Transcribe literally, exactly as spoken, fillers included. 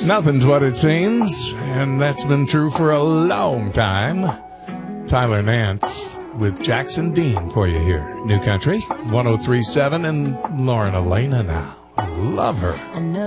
Nothing's what it seems, and that's been true for a long time. Tyler Nance with Jackson Dean for you here. New Country, one oh three point seven, and Lauren Elena now. I love her.